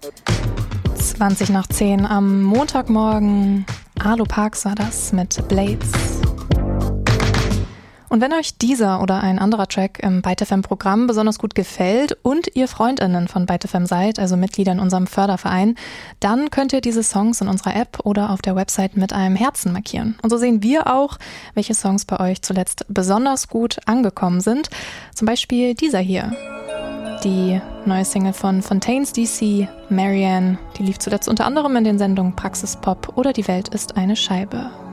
20 nach 10 am Montagmorgen. Arlo Parks war das mit Blades. Und wenn euch dieser oder ein anderer Track im Byte FM Programm besonders gut gefällt und ihr FreundInnen von Byte FM seid, also Mitglieder in unserem Förderverein, dann könnt ihr diese Songs in unserer App oder auf der Website mit einem Herzen markieren. Und so sehen wir auch, welche Songs bei euch zuletzt besonders gut angekommen sind. Zum Beispiel dieser hier. Die neue Single von Fontaines DC, Marianne, die lief zuletzt unter anderem in den Sendungen Praxis Pop oder Die Welt ist eine Scheibe.